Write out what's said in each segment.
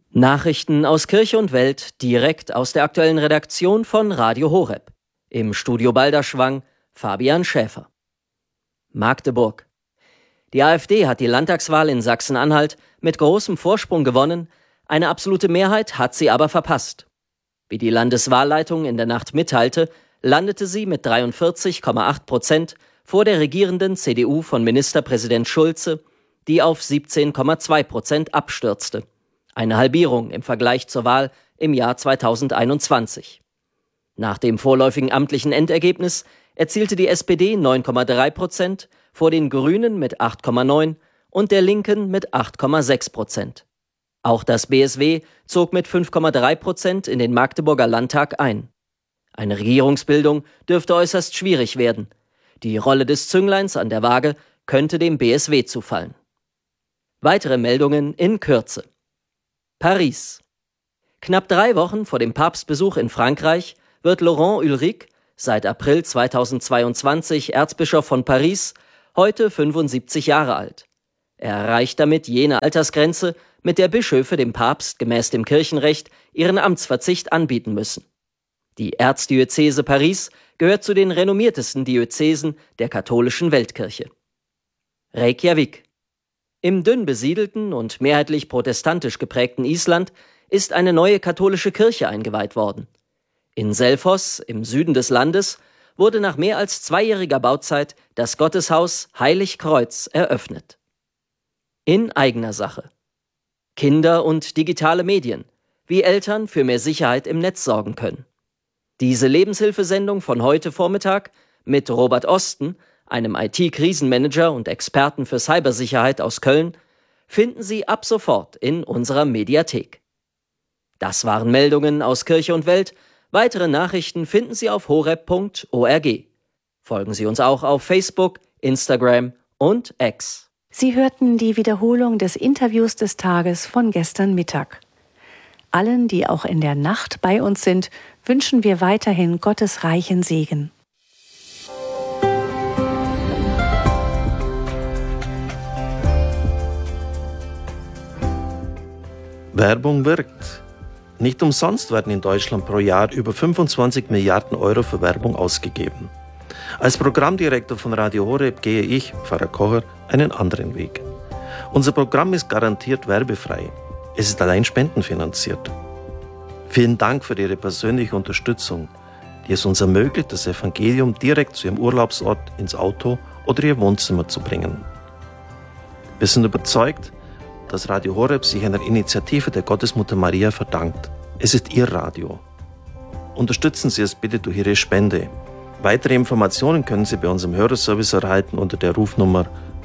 Nachrichten aus Kirche und Welt direkt aus der aktuellen Redaktion von Radio Horeb. Im Studio Balderschwang Fabian Schäfer. Magdeburg. Die AfD hat die Landtagswahl in Sachsen-Anhalt mit großem Vorsprung gewonnen, eine absolute Mehrheit hat sie aber verpasst. Wie die Landeswahlleitung in der Nacht mitteilte, landete sie mit 43,8% vor der regierenden CDU von Ministerpräsident Schulze, die auf 17,2% abstürzte. Eine Halbierung im Vergleich zur Wahl im Jahr 2021. Nach dem vorläufigen amtlichen Endergebnis erzielte die SPD 9,3% vor den Grünen mit 8,9% und der Linken mit 8,6%. Auch das BSW zog mit 5,3% in den Magdeburger Landtag ein. Eine Regierungsbildung dürfte äußerst schwierig werden. Die Rolle des Züngleins an der Waage könnte dem BSW zufallen. Weitere Meldungen in Kürze. Paris. Knapp 3 Wochen vor dem Papstbesuch in Frankreich wird Laurent Ulrich, seit April 2022 Erzbischof von Paris, heute 75 Jahre alt. Er erreicht damit jene Altersgrenze, mit der Bischöfe dem Papst gemäß dem Kirchenrecht ihren Amtsverzicht anbieten müssen. Die Erzdiözese Paris gehört zu den renommiertesten Diözesen der katholischen Weltkirche. Reykjavik. Im dünn besiedelten und mehrheitlich protestantisch geprägten Island ist eine neue katholische Kirche eingeweiht worden. In Selfoss, im Süden des Landes, wurde nach mehr als 2-jähriger Bauzeit das Gotteshaus Heilig Kreuz eröffnet. In eigener Sache. Kinder und digitale Medien, wie Eltern für mehr Sicherheit im Netz sorgen können. Diese Lebenshilfesendung von heute Vormittag mit Robert Osten, einem IT-Krisenmanager und Experten für Cybersicherheit aus Köln, finden Sie ab sofort in unserer Mediathek. Das waren Meldungen aus Kirche und Welt. Weitere Nachrichten finden Sie auf horeb.org. Folgen Sie uns auch auf Facebook, Instagram und X. Sie hörten die Wiederholung des Interviews des Tages von gestern Mittag. Allen, die auch in der Nacht bei uns sind, wünschen wir weiterhin Gottes reichen Segen. Werbung wirkt. Nicht umsonst werden in Deutschland pro Jahr über 25 Milliarden Euro für Werbung ausgegeben. Als Programmdirektor von Radio Horeb gehe ich, Pfarrer Kocher, einen anderen Weg. Unser Programm ist garantiert werbefrei. Es ist allein spendenfinanziert. Vielen Dank für Ihre persönliche Unterstützung, die es uns ermöglicht, das Evangelium direkt zu Ihrem Urlaubsort ins Auto oder Ihr Wohnzimmer zu bringen. Wir sind überzeugt, dass Radio Horeb sich einer Initiative der Gottesmutter Maria verdankt. Es ist Ihr Radio. Unterstützen Sie es bitte durch Ihre Spende. Weitere Informationen können Sie bei unserem Hörerservice erhalten unter der Rufnummer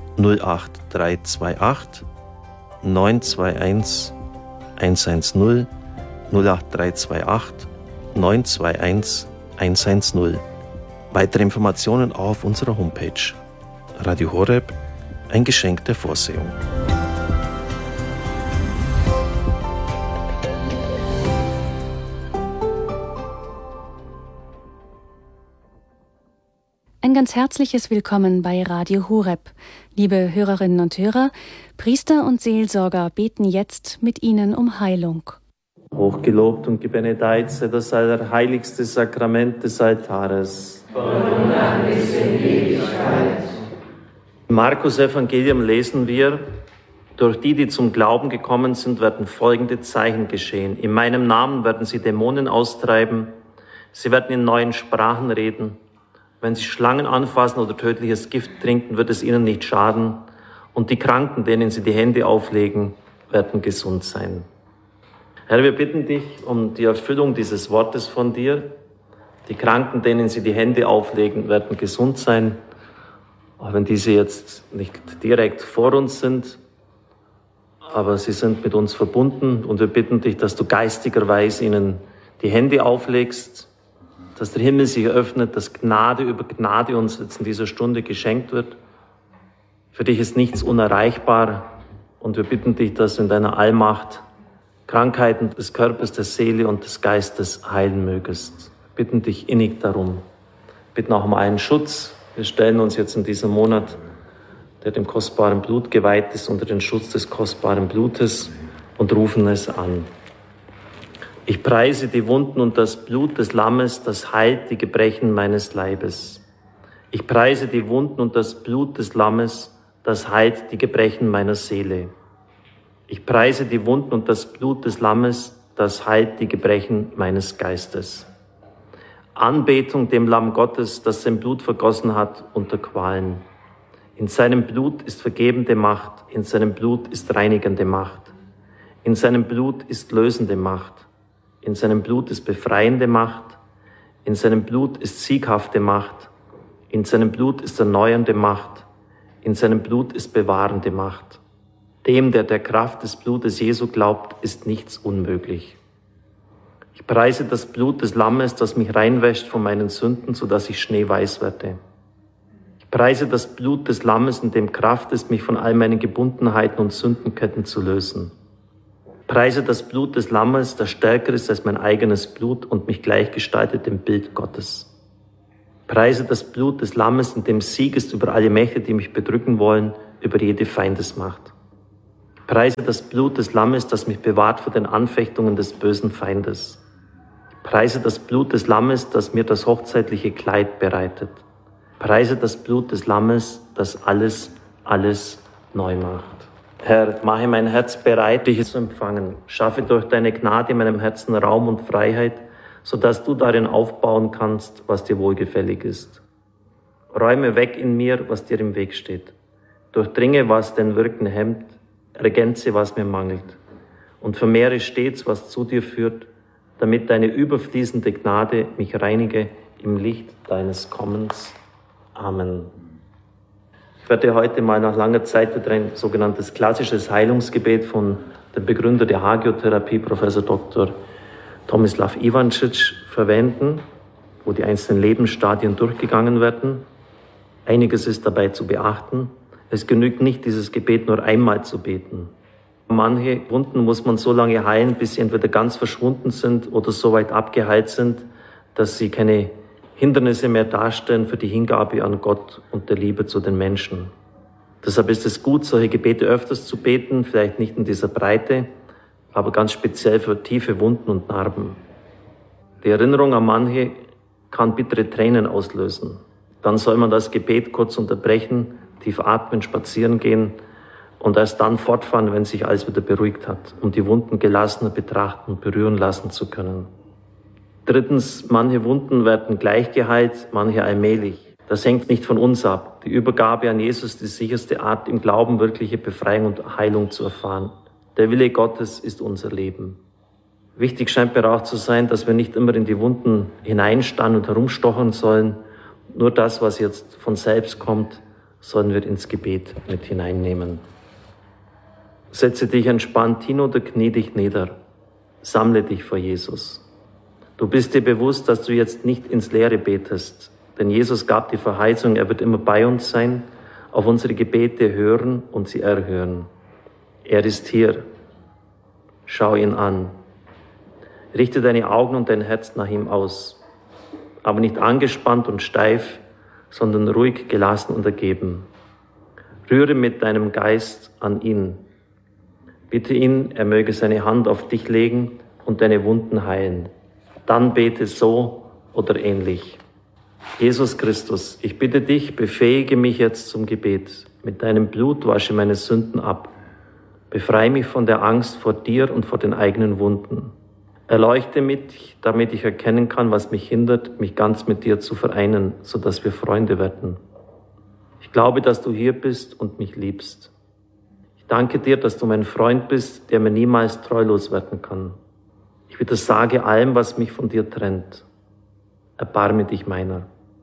08328 921 110 08328 921 110. Weitere Informationen auch auf unserer Homepage. Radio Horeb, ein Geschenk der Vorsehung. Ein ganz herzliches Willkommen bei Radio Horeb. Liebe Hörerinnen und Hörer, Priester und Seelsorger beten jetzt mit Ihnen um Heilung. Hochgelobt und gebenedeit sei das allerheiligste Sakrament des Altares. Von nun an bis in Ewigkeit. Im Markus-Evangelium lesen wir: Durch die, die zum Glauben gekommen sind, werden folgende Zeichen geschehen. In meinem Namen werden sie Dämonen austreiben. Sie werden in neuen Sprachen reden. Wenn sie Schlangen anfassen oder tödliches Gift trinken, wird es ihnen nicht schaden. Und die Kranken, denen sie die Hände auflegen, werden gesund sein. Herr, wir bitten dich um die Erfüllung dieses Wortes von dir. Die Kranken, denen sie die Hände auflegen, werden gesund sein. Auch wenn diese jetzt nicht direkt vor uns sind, aber sie sind mit uns verbunden. Und wir bitten dich, dass du geistigerweise ihnen die Hände auflegst, dass der Himmel sich öffnet, dass Gnade über Gnade uns jetzt in dieser Stunde geschenkt wird. Für dich ist nichts unerreichbar und wir bitten dich, dass du in deiner Allmacht Krankheiten des Körpers, der Seele und des Geistes heilen mögest. Wir bitten dich innig darum. Wir bitten auch um einen Schutz. Wir stellen uns jetzt in diesem Monat, der dem kostbaren Blut geweiht ist, unter den Schutz des kostbaren Blutes. und rufen es an. Ich preise die Wunden und das Blut des Lammes, das heilt die Gebrechen meines Leibes. Ich preise die Wunden und das Blut des Lammes, das heilt die Gebrechen meiner Seele. Ich preise die Wunden und das Blut des Lammes, das heilt die Gebrechen meines Geistes. Anbetung dem Lamm Gottes, das sein Blut vergossen hat unter Qualen. In seinem Blut ist vergebende Macht, in seinem Blut ist reinigende Macht. In seinem Blut ist lösende Macht. In seinem Blut ist befreiende Macht. In seinem Blut ist sieghafte Macht. In seinem Blut ist erneuernde Macht. In seinem Blut ist bewahrende Macht. Dem, der der Kraft des Blutes Jesu glaubt, ist nichts unmöglich. Ich preise das Blut des Lammes, das mich reinwäscht von meinen Sünden, sodass ich schneeweiß werde. Ich preise das Blut des Lammes, in dem Kraft ist, mich von all meinen Gebundenheiten und Sündenketten zu lösen. Ich preise das Blut des Lammes, das stärker ist als mein eigenes Blut und mich gleichgestaltet dem Bild Gottes. Ich preise das Blut des Lammes, in dem Sieg ist über alle Mächte, die mich bedrücken wollen, über jede Feindesmacht. Ich preise das Blut des Lammes, das mich bewahrt vor den Anfechtungen des bösen Feindes. Ich preise das Blut des Lammes, das mir das hochzeitliche Kleid bereitet. Ich preise das Blut des Lammes, das alles neu macht. Herr, mache mein Herz bereit, dich zu empfangen. Schaffe durch deine Gnade in meinem Herzen Raum und Freiheit, sodass du darin aufbauen kannst, was dir wohlgefällig ist. Räume weg in mir, was dir im Weg steht. Durchdringe, was dein Wirken hemmt. Ergänze, was mir mangelt. Und vermehre stets, was zu dir führt, damit deine überfließende Gnade mich reinige im Licht deines Kommens. Amen. Ich werde heute mal nach langer Zeit wieder ein sogenanntes klassisches Heilungsgebet von dem Begründer der Hagiotherapie, Professor Dr. Tomislav Ivancic, verwenden, wo die einzelnen Lebensstadien durchgegangen werden. Einiges ist dabei zu beachten. Es genügt nicht, dieses Gebet nur einmal zu beten. Manche Wunden muss man so lange heilen, bis sie entweder ganz verschwunden sind oder so weit abgeheilt sind, dass sie keine Hindernisse mehr darstellen für die Hingabe an Gott und der Liebe zu den Menschen. Deshalb ist es gut, solche Gebete öfters zu beten, vielleicht nicht in dieser Breite, aber ganz speziell für tiefe Wunden und Narben. Die Erinnerung an manche kann bittere Tränen auslösen. Dann soll man das Gebet kurz unterbrechen, tief atmen, spazieren gehen und erst dann fortfahren, wenn sich alles wieder beruhigt hat, um die Wunden gelassener betrachten und berühren lassen zu können. Drittens, manche Wunden werden gleich geheilt, manche allmählich. Das hängt nicht von uns ab. Die Übergabe an Jesus ist die sicherste Art, im Glauben wirkliche Befreiung und Heilung zu erfahren. Der Wille Gottes ist unser Leben. Wichtig scheint mir auch zu sein, dass wir nicht immer in die Wunden hineinstarren und herumstochern sollen. Nur das, was jetzt von selbst kommt, sollen wir ins Gebet mit hineinnehmen. Setze dich entspannt hin oder knie dich nieder. Sammle dich vor Jesus. Du bist dir bewusst, dass du jetzt nicht ins Leere betest, denn Jesus gab die Verheißung, er wird immer bei uns sein, auf unsere Gebete hören und sie erhören. Er ist hier. Schau ihn an. Richte deine Augen und dein Herz nach ihm aus, aber nicht angespannt und steif, sondern ruhig, gelassen und ergeben. Rühre mit deinem Geist an ihn. Bitte ihn, er möge seine Hand auf dich legen und deine Wunden heilen. Dann bete so oder ähnlich. Jesus Christus, ich bitte dich, befähige mich jetzt zum Gebet. Mit deinem Blut wasche meine Sünden ab. Befreie mich von der Angst vor dir und vor den eigenen Wunden. Erleuchte mich, damit ich erkennen kann, was mich hindert, mich ganz mit dir zu vereinen, sodass wir Freunde werden. Ich glaube, dass du hier bist und mich liebst. Ich danke dir, dass du mein Freund bist, der mir niemals treulos werden kann. Ich widersage allem, was mich von dir trennt. Erbarme dich meiner.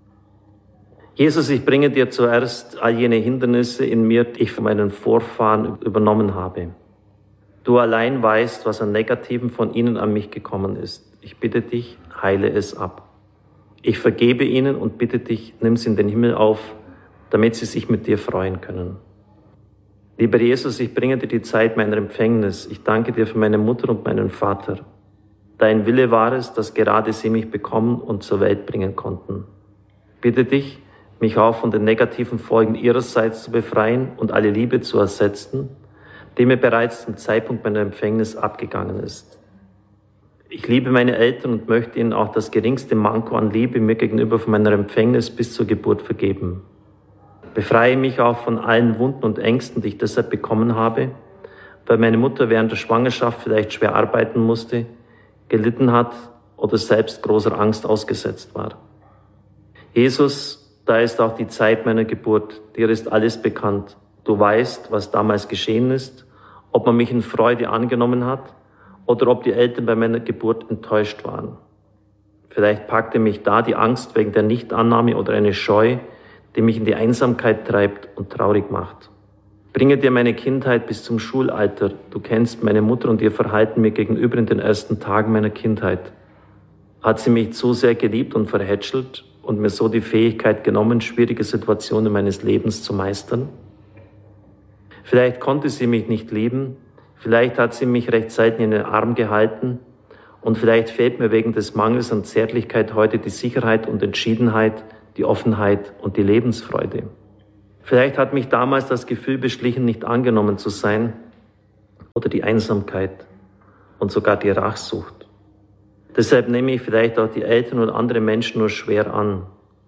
Jesus, ich bringe dir zuerst all jene Hindernisse in mir, die ich von meinen Vorfahren übernommen habe. Du allein weißt, was an Negativen von ihnen an mich gekommen ist. Ich bitte dich, heile es ab. Ich vergebe ihnen und bitte dich, nimm sie in den Himmel auf, damit sie sich mit dir freuen können. Lieber Jesus, ich bringe dir die Zeit meiner Empfängnis. Ich danke dir für meine Mutter und meinen Vater. Dein Wille war es, dass gerade sie mich bekommen und zur Welt bringen konnten. Ich bitte dich, mich auch von den negativen Folgen ihrerseits zu befreien und alle Liebe zu ersetzen, die mir bereits zum Zeitpunkt meiner Empfängnis abgegangen ist. Ich liebe meine Eltern und möchte ihnen auch das geringste Manko an Liebe mir gegenüber von meiner Empfängnis bis zur Geburt vergeben. Befreie mich auch von allen Wunden und Ängsten, die ich deshalb bekommen habe, weil meine Mutter während der Schwangerschaft vielleicht schwer arbeiten musste, gelitten hat oder selbst großer Angst ausgesetzt war. Jesus, da ist auch die Zeit meiner Geburt, dir ist alles bekannt. Du weißt, was damals geschehen ist, ob man mich in Freude angenommen hat oder ob die Eltern bei meiner Geburt enttäuscht waren. Vielleicht packte mich da die Angst wegen der Nichtannahme oder eine Scheu, die mich in die Einsamkeit treibt und traurig macht. Bringe dir meine Kindheit bis zum Schulalter. Du kennst meine Mutter und ihr Verhalten mir gegenüber in den ersten Tagen meiner Kindheit. Hat sie mich zu sehr geliebt und verhätschelt und mir so die Fähigkeit genommen, schwierige Situationen meines Lebens zu meistern? Vielleicht konnte sie mich nicht lieben, vielleicht hat sie mich rechtzeitig in den Arm gehalten und vielleicht fehlt mir wegen des Mangels an Zärtlichkeit heute die Sicherheit und Entschiedenheit, die Offenheit und die Lebensfreude. Vielleicht hat mich damals das Gefühl beschlichen, nicht angenommen zu sein oder die Einsamkeit und sogar die Rachsucht. Deshalb nehme ich vielleicht auch die Eltern und andere Menschen nur schwer an.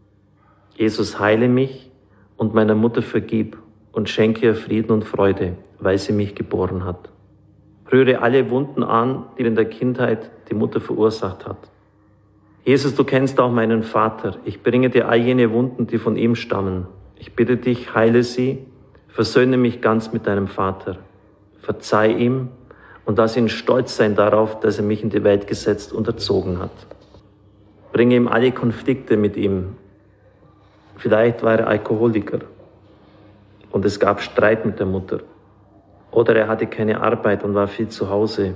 Jesus, heile mich und meiner Mutter vergib und schenke ihr Frieden und Freude, weil sie mich geboren hat. Rühre alle Wunden an, die in der Kindheit die Mutter verursacht hat. Jesus, du kennst auch meinen Vater. Ich bringe dir all jene Wunden, die von ihm stammen. Ich bitte dich, heile sie, versöhne mich ganz mit deinem Vater. Verzeih ihm und lass ihn stolz sein darauf, dass er mich in die Welt gesetzt und erzogen hat. Bringe ihm alle Konflikte mit ihm. Vielleicht war er Alkoholiker und es gab Streit mit der Mutter. Oder er hatte keine Arbeit und war viel zu Hause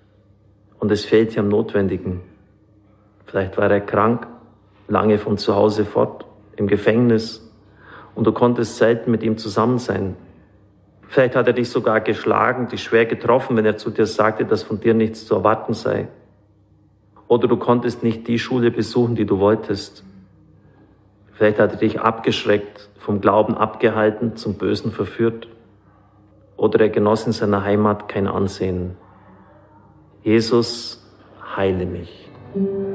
und es fehlte am Notwendigen. Vielleicht war er krank, lange von zu Hause fort, im Gefängnis und du konntest selten mit ihm zusammen sein. Vielleicht hat er dich sogar geschlagen, dich schwer getroffen, wenn er zu dir sagte, dass von dir nichts zu erwarten sei. Oder du konntest nicht die Schule besuchen, die du wolltest. Vielleicht hat er dich abgeschreckt, vom Glauben abgehalten, zum Bösen verführt. Oder er genoss in seiner Heimat kein Ansehen. Jesus, heile mich.